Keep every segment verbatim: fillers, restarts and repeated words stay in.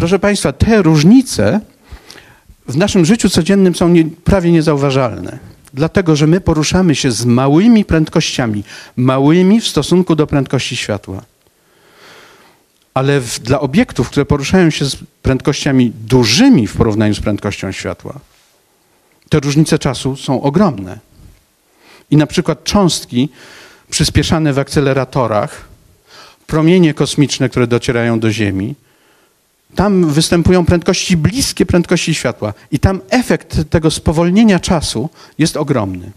proszę Państwa, te różnice w naszym życiu codziennym są nie, prawie niezauważalne. Dlatego, że my poruszamy się z małymi prędkościami, małymi w stosunku do prędkości światła. Ale w, dla obiektów, które poruszają się z prędkościami dużymi w porównaniu z prędkością światła, te różnice czasu są ogromne. I na przykład cząstki przyspieszane w akceleratorach, promienie kosmiczne, które docierają do Ziemi, tam występują prędkości bliskie prędkości światła i tam efekt tego spowolnienia czasu jest ogromny.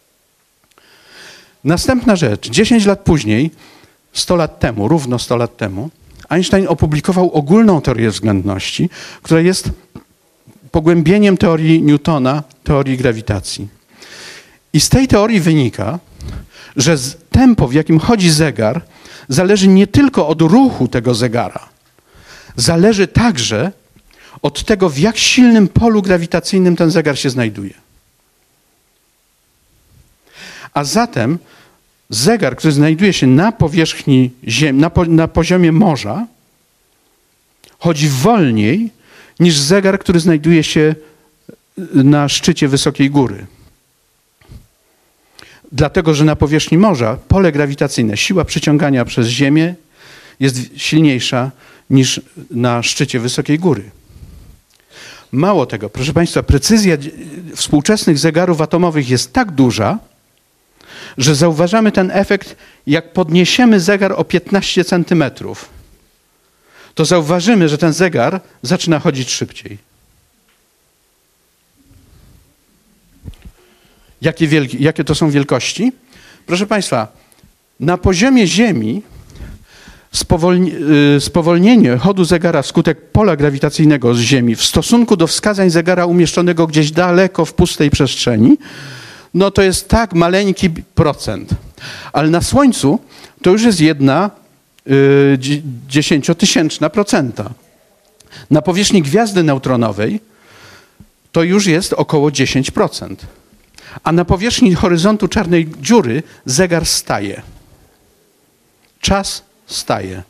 Następna rzecz. dziesięć lat później, sto lat temu, równo sto lat temu, Einstein opublikował ogólną teorię względności, która jest pogłębieniem teorii Newtona, teorii grawitacji. I z tej teorii wynika, że tempo, w jakim chodzi zegar, zależy nie tylko od ruchu tego zegara, zależy także od tego, w jak silnym polu grawitacyjnym ten zegar się znajduje. A zatem zegar, który znajduje się na powierzchni Ziemi, na, po, na poziomie morza, chodzi wolniej niż zegar, który znajduje się na szczycie wysokiej góry. Dlatego, że na powierzchni morza pole grawitacyjne, siła przyciągania przez Ziemię jest silniejsza niż na szczycie wysokiej góry. Mało tego, proszę Państwa, precyzja współczesnych zegarów atomowych jest tak duża, że zauważamy ten efekt, jak podniesiemy zegar o piętnaście centymetrów. To zauważymy, że ten zegar zaczyna chodzić szybciej. Jakie, wielkie, jakie to są wielkości? Proszę Państwa, na poziomie Ziemi spowolni, spowolnienie chodu zegara wskutek pola grawitacyjnego z Ziemi w stosunku do wskazań zegara umieszczonego gdzieś daleko w pustej przestrzeni, no to jest tak maleńki procent. Ale na Słońcu to już jest jedna y, dziesięciotysięczna procenta. Na powierzchni gwiazdy neutronowej to już jest około dziesięć procent. A na powierzchni horyzontu czarnej dziury zegar staje. Czas staje.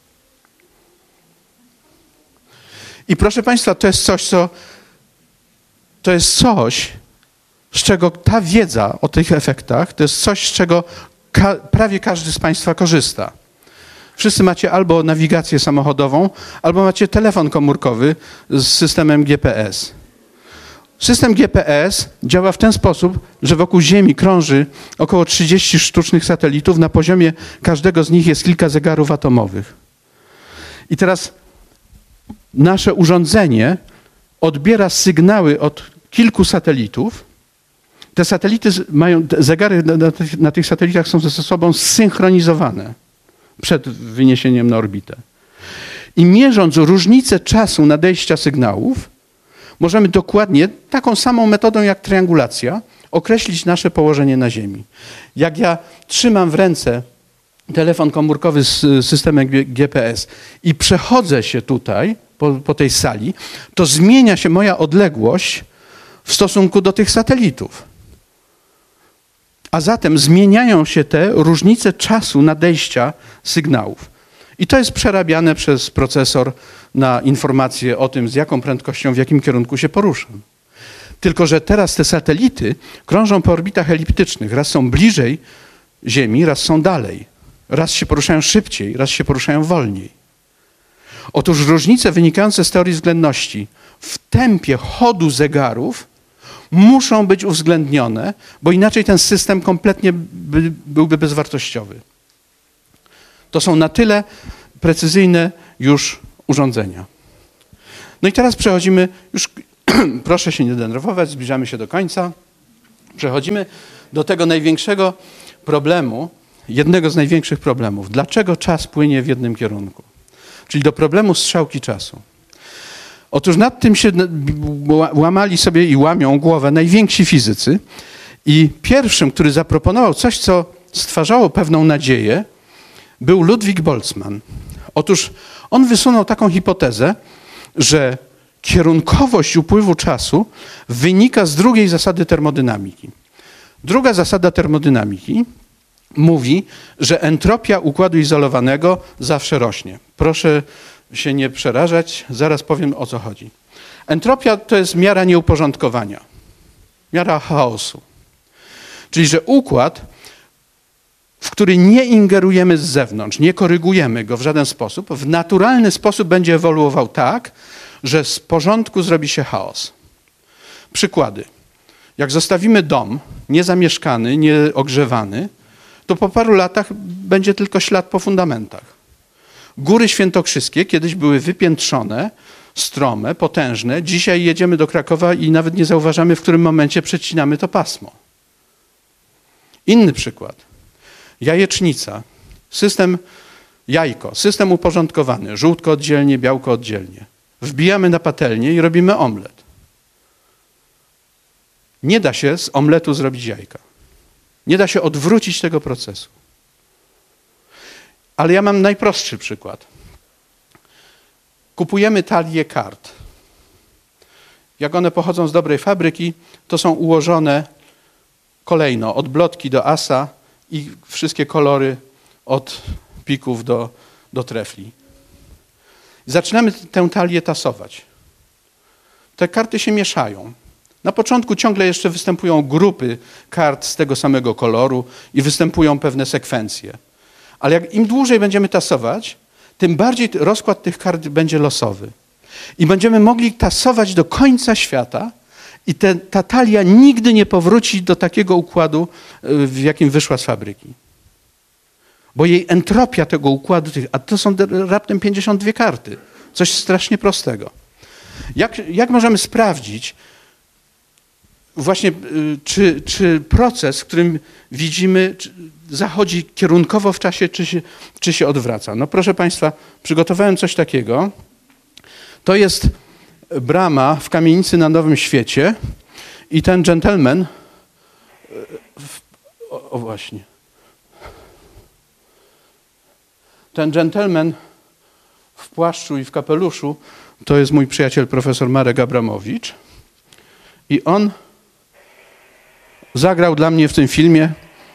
I proszę Państwa, to jest coś, co to jest coś, z czego ta wiedza o tych efektach, to jest coś, z czego ka- prawie każdy z Państwa korzysta. Wszyscy macie albo nawigację samochodową, albo macie telefon komórkowy z systemem G P S. System G P S działa w ten sposób, że wokół Ziemi krąży około trzydzieści sztucznych satelitów. Na poziomie każdego z nich jest kilka zegarów atomowych. I teraz nasze urządzenie odbiera sygnały od kilku satelitów. Te satelity mają, te zegary na tych, na tych satelitach są ze sobą zsynchronizowane przed wyniesieniem na orbitę. I mierząc różnicę czasu nadejścia sygnałów, możemy dokładnie, taką samą metodą jak triangulacja, określić nasze położenie na Ziemi. Jak ja trzymam w ręce telefon komórkowy z systemem G P S i przechodzę się tutaj, po, po tej sali, to zmienia się moja odległość w stosunku do tych satelitów. A zatem zmieniają się te różnice czasu nadejścia sygnałów. I to jest przerabiane przez procesor na informacje o tym, z jaką prędkością, w jakim kierunku się poruszam. Tylko że teraz te satelity krążą po orbitach eliptycznych. Raz są bliżej Ziemi, raz są dalej. Raz się poruszają szybciej, raz się poruszają wolniej. Otóż różnice wynikające z teorii względności w tempie chodu zegarów muszą być uwzględnione, bo inaczej ten system kompletnie by, byłby bezwartościowy. To są na tyle precyzyjne już urządzenia. No i teraz przechodzimy, już proszę się nie denerwować, zbliżamy się do końca. Przechodzimy do tego największego problemu, jednego z największych problemów. Dlaczego czas płynie w jednym kierunku? Czyli do problemu strzałki czasu. Otóż nad tym się łamali sobie i łamią głowę najwięksi fizycy i pierwszym, który zaproponował coś, co stwarzało pewną nadzieję, był Ludwig Boltzmann. Otóż on wysunął taką hipotezę, że kierunkowość upływu czasu wynika z drugiej zasady termodynamiki. Druga zasada termodynamiki mówi, że entropia układu izolowanego zawsze rośnie. Proszę się nie przerażać, zaraz powiem, o co chodzi. Entropia to jest miara nieuporządkowania, miara chaosu. Czyli, że układ, w który nie ingerujemy z zewnątrz, nie korygujemy go w żaden sposób, w naturalny sposób będzie ewoluował tak, że z porządku zrobi się chaos. Przykłady. Jak zostawimy dom niezamieszkany, nieogrzewany, to po paru latach będzie tylko ślad po fundamentach. Góry świętokrzyskie kiedyś były wypiętrzone, strome, potężne. Dzisiaj jedziemy do Krakowa i nawet nie zauważamy, w którym momencie przecinamy to pasmo. Inny przykład. Jajecznica. System jajko. System uporządkowany. Żółtko oddzielnie, białko oddzielnie. Wbijamy na patelnię i robimy omlet. Nie da się z omletu zrobić jajka. Nie da się odwrócić tego procesu. Ale ja mam najprostszy przykład. Kupujemy talie kart. Jak one pochodzą z dobrej fabryki, to są ułożone kolejno od blotki do asa i wszystkie kolory od pików do, do trefli. Zaczynamy tę talię tasować. Te karty się mieszają. Na początku ciągle jeszcze występują grupy kart z tego samego koloru i występują pewne sekwencje. Ale jak im dłużej będziemy tasować, tym bardziej rozkład tych kart będzie losowy. I będziemy mogli tasować do końca świata i te, ta talia nigdy nie powróci do takiego układu, w jakim wyszła z fabryki. Bo jej entropia tego układu, a to są raptem pięćdziesiąt dwie karty. Coś strasznie prostego. Jak, jak możemy sprawdzić właśnie, czy, czy proces, w którym widzimy, zachodzi kierunkowo w czasie, czy się, czy się odwraca? No proszę Państwa, przygotowałem coś takiego. To jest brama w kamienicy na Nowym Świecie i ten gentleman, o, o właśnie, ten gentleman w płaszczu i w kapeluszu to jest mój przyjaciel profesor Marek Abramowicz i on zagrał dla mnie w tym filmie,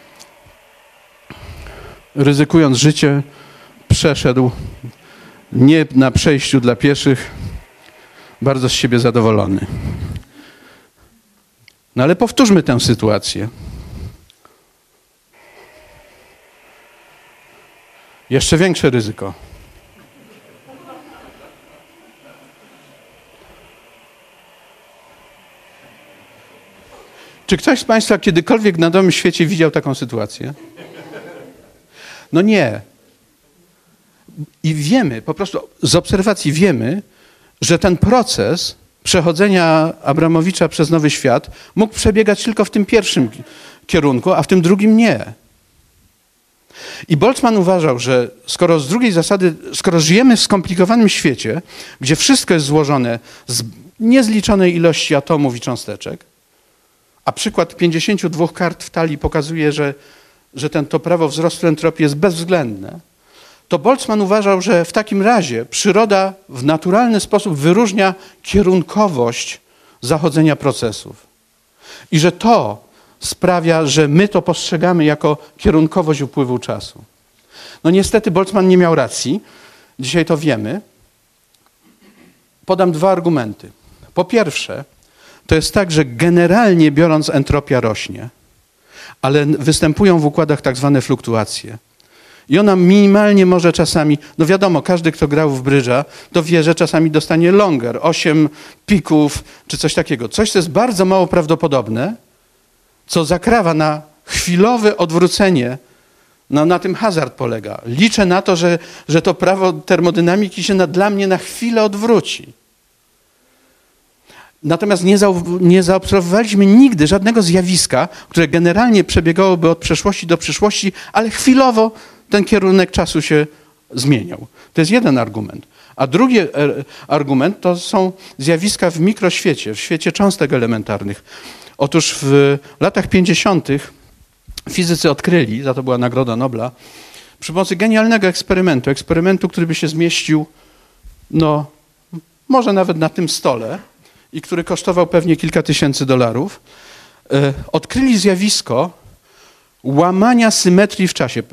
ryzykując życie, przeszedł nie na przejściu dla pieszych, bardzo z siebie zadowolony. No ale powtórzmy tę sytuację. Jeszcze większe ryzyko. Czy ktoś z Państwa kiedykolwiek na Nowym Świecie widział taką sytuację? No nie. I wiemy, po prostu z obserwacji wiemy, że ten proces przechodzenia Abramowicza przez Nowy Świat mógł przebiegać tylko w tym pierwszym kierunku, a w tym drugim nie. I Boltzmann uważał, że skoro z drugiej zasady, skoro żyjemy w skomplikowanym świecie, gdzie wszystko jest złożone z niezliczonej ilości atomów i cząsteczek, a przykład pięćdziesięciu dwóch kart w talii pokazuje, że, że ten, to prawo wzrostu entropii jest bezwzględne, to Boltzmann uważał, że w takim razie przyroda w naturalny sposób wyróżnia kierunkowość zachodzenia procesów. I że to sprawia, że my to postrzegamy jako kierunkowość upływu czasu. No niestety Boltzmann nie miał racji. Dzisiaj to wiemy. Podam dwa argumenty. Po pierwsze, to jest tak, że generalnie biorąc entropia rośnie, ale występują w układach tak zwane fluktuacje. I ona minimalnie może czasami, no wiadomo, każdy, kto grał w brydża, to wie, że czasami dostanie longer, osiem pików czy coś takiego. Coś, co jest bardzo mało prawdopodobne, co zakrawa na chwilowe odwrócenie. No na tym hazard polega. Liczę na to, że, że to prawo termodynamiki się na, dla mnie na chwilę odwróci. Natomiast nie, za, nie zaobserwowaliśmy nigdy żadnego zjawiska, które generalnie przebiegałoby od przeszłości do przyszłości, ale chwilowo ten kierunek czasu się zmieniał. To jest jeden argument. A drugi argument to są zjawiska w mikroświecie, w świecie cząstek elementarnych. Otóż w latach pięćdziesiątych fizycy odkryli, za to była Nagroda Nobla, przy pomocy genialnego eksperymentu, eksperymentu, który by się zmieścił, no, może nawet na tym stole i który kosztował pewnie kilka tysięcy dolarów, odkryli zjawisko łamania symetrii w czasie.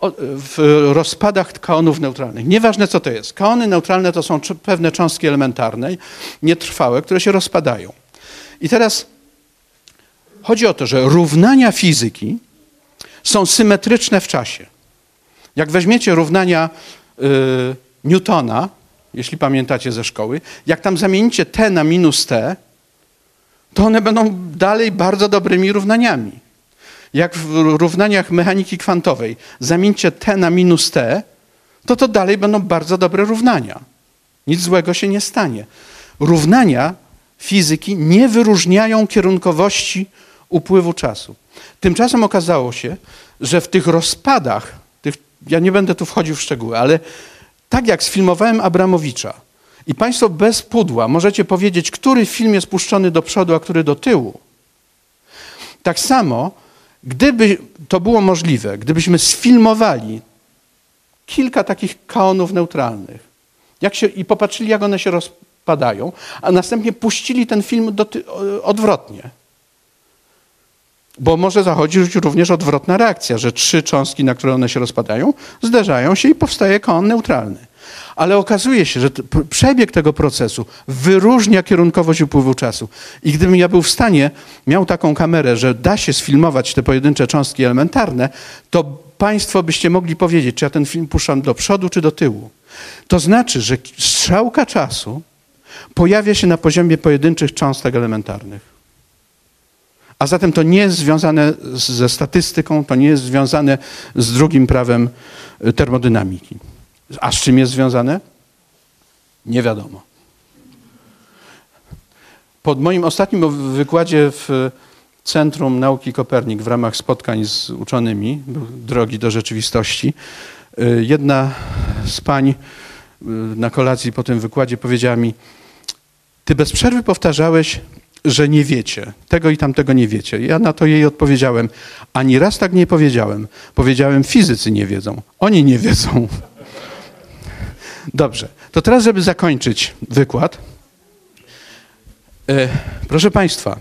w rozpadach kaonów neutralnych. Nieważne, co to jest. Kaony neutralne to są pewne cząstki elementarne, nietrwałe, które się rozpadają. I teraz chodzi o to, że równania fizyki są symetryczne w czasie. Jak weźmiecie równania y, Newtona, jeśli pamiętacie ze szkoły, jak tam zamienicie t na minus t, to one będą dalej bardzo dobrymi równaniami. Jak w równaniach mechaniki kwantowej zamieńcie t na minus t, to to dalej będą bardzo dobre równania. Nic złego się nie stanie. Równania fizyki nie wyróżniają kierunkowości upływu czasu. Tymczasem okazało się, że w tych rozpadach, tych, ja nie będę tu wchodził w szczegóły, ale tak jak sfilmowałem Abramowicza i państwo bez pudła możecie powiedzieć, który film jest puszczony do przodu, a który do tyłu. Tak samo, gdyby to było możliwe, gdybyśmy sfilmowali kilka takich kaonów neutralnych jak się, i popatrzyli, jak one się rozpadają, a następnie puścili ten film do ty, odwrotnie. Bo może zachodzić również odwrotna reakcja, że trzy cząstki, na które one się rozpadają, zderzają się i powstaje kaon neutralny. Ale okazuje się, że przebieg tego procesu wyróżnia kierunkowość upływu czasu. I gdybym ja był w stanie, miał taką kamerę, że da się sfilmować te pojedyncze cząstki elementarne, to państwo byście mogli powiedzieć, czy ja ten film puszczam do przodu, czy do tyłu. To znaczy, że strzałka czasu pojawia się na poziomie pojedynczych cząstek elementarnych. A zatem to nie jest związane ze statystyką, to nie jest związane z drugim prawem termodynamiki. A z czym jest związane? Nie wiadomo. Po moim ostatnim wykładzie w Centrum Nauki Kopernik w ramach spotkań z uczonymi, drogi do rzeczywistości, jedna z pań na kolacji po tym wykładzie powiedziała mi: ty bez przerwy powtarzałeś, że nie wiecie, tego i tamtego nie wiecie. Ja na to jej odpowiedziałem: ani raz tak nie powiedziałem. Powiedziałem, fizycy nie wiedzą, oni nie wiedzą. Dobrze, to teraz, żeby zakończyć wykład, e, proszę państwa,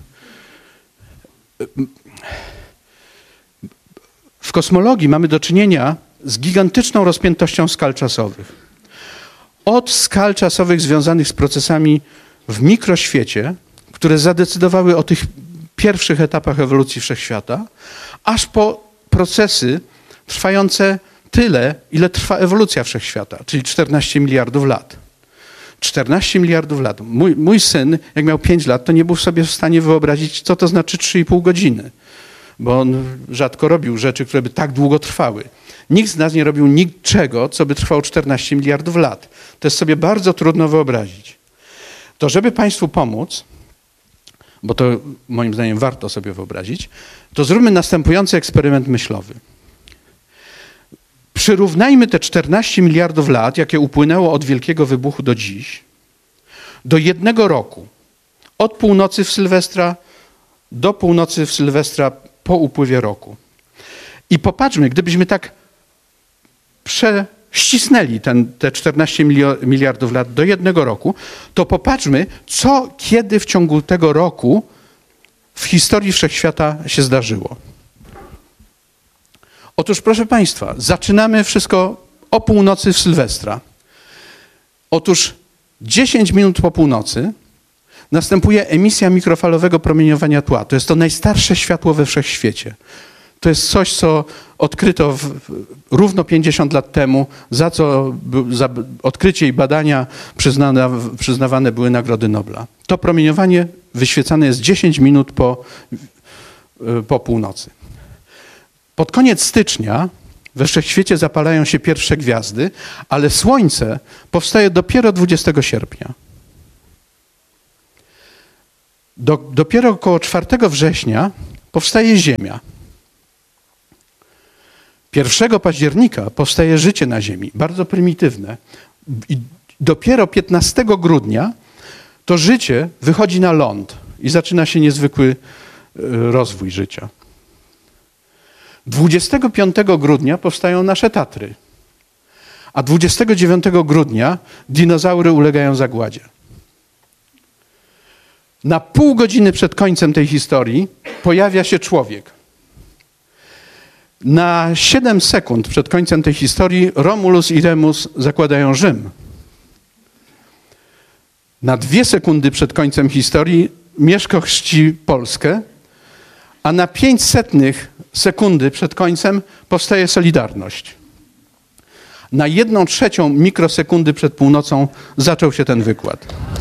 w kosmologii mamy do czynienia z gigantyczną rozpiętością skal czasowych. Od skal czasowych związanych z procesami w mikroświecie, które zadecydowały o tych pierwszych etapach ewolucji wszechświata, aż po procesy trwające tyle, ile trwa ewolucja wszechświata, czyli czternaście miliardów lat. czternaście miliardów lat. Mój, mój syn, jak miał pięć lat, to nie był sobie w stanie wyobrazić, co to znaczy trzy i pół godziny, bo on rzadko robił rzeczy, które by tak długo trwały. Nikt z nas nie robił niczego, co by trwało czternaście miliardów lat. To jest sobie bardzo trudno wyobrazić. To żeby państwu pomóc, bo to moim zdaniem warto sobie wyobrazić, to zróbmy następujący eksperyment myślowy. Przyrównajmy te czternaście miliardów lat, jakie upłynęło od Wielkiego Wybuchu do dziś, do jednego roku. Od północy w Sylwestra do północy w Sylwestra po upływie roku. I popatrzmy, gdybyśmy tak prześcisnęli ten, te czternaście miliardów lat do jednego roku, to popatrzmy, co kiedy w ciągu tego roku w historii wszechświata się zdarzyło. Otóż, proszę państwa, zaczynamy wszystko o północy w Sylwestra. Otóż dziesięć minut po północy następuje emisja mikrofalowego promieniowania tła. To jest to najstarsze światło we wszechświecie. To jest coś, co odkryto w, w, równo pięćdziesiąt lat temu, za co za odkrycie i badania przyznane, przyznawane były Nagrody Nobla. To promieniowanie wyświecane jest dziesięć minut po, po północy. Pod koniec stycznia we wszechświecie zapalają się pierwsze gwiazdy, ale Słońce powstaje dopiero dwudziestego sierpnia. Do, dopiero około czwartego września powstaje Ziemia. pierwszego października powstaje życie na Ziemi, bardzo prymitywne. I dopiero piętnastego grudnia to życie wychodzi na ląd i zaczyna się niezwykły rozwój życia. dwudziestego piątego grudnia powstają nasze Tatry, a dwudziestego dziewiątego grudnia dinozaury ulegają zagładzie. Na pół godziny przed końcem tej historii pojawia się człowiek. Na siedem sekund przed końcem tej historii Romulus i Remus zakładają Rzym. Na dwie sekundy przed końcem historii Mieszko chrzci Polskę, a na pięć setnych sekundy przed końcem powstaje Solidarność. Na jedną trzecią mikrosekundy przed północą zaczął się ten wykład.